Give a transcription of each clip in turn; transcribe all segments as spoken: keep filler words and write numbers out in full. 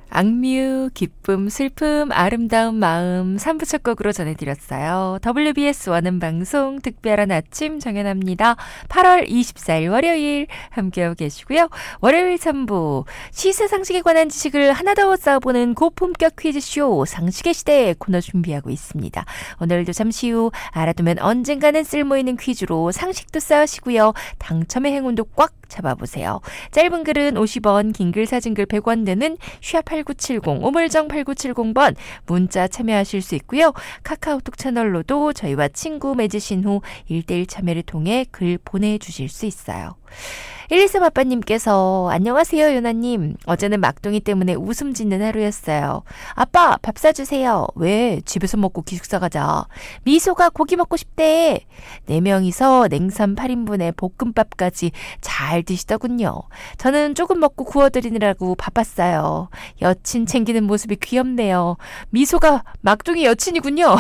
악뮤, 기쁨, 슬픔, 아름다운 마음 삼 부 첫 곡으로 전해드렸어요. 더블유비에스 원음방송 특별한 아침 정연합니다. 팔월 이십사일 월요일 함께하고 계시고요. 월요일 삼 부 시사상식에 관한 지식을 하나 더 쌓아보는 고품격 퀴즈쇼 상식의 시대 코너 준비하고 있습니다. 오늘도 잠시 후 알아두면 언젠가는 쓸모있는 퀴즈로 상식도 쌓으시고요. 당첨의 행운도 꽉 잡아보세요. 짧은 글은 오십 원, 긴 글, 사진 글 백 원 되는 샵 팔구칠공, 우물정 팔구칠공 번 문자 참여하실 수 있고요. 카카오톡 채널로도 저희와 친구 맺으신 후 일 대일 참여를 통해 글 보내주실 수 있어요. 일이삼 아빠님께서 안녕하세요 요나님. 어제는 막둥이 때문에 웃음 짓는 하루였어요. 아빠 밥 사주세요. 왜? 집에서 먹고 기숙사 가자. 미소가 고기 먹고 싶대. 네 명이서 냉삼 팔 인분에 볶음밥까지 잘 드시더군요. 저는 조금 먹고 구워드리느라고 바빴어요. 여친 챙기는 모습이 귀엽네요. 미소가 막둥이 여친이군요.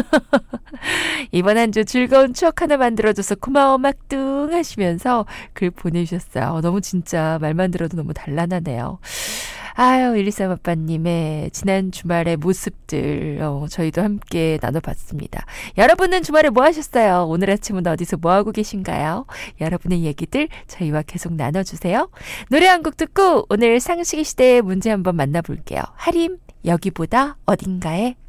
이번 한 주 즐거운 추억 하나 만들어줘서 고마워 막둥 하시면서 글 보내주셨어요. 너무 진짜 말만 들어도 너무 단란하네요. 아유, 일이삼 아빠님의 지난 주말의 모습들 어, 저희도 함께 나눠봤습니다. 여러분은 주말에 뭐 하셨어요? 오늘 아침은 어디서 뭐 하고 계신가요? 여러분의 얘기들 저희와 계속 나눠주세요. 노래 한 곡 듣고 오늘 상식의 시대의 문제 한번 만나볼게요. 하림, 여기보다 어딘가에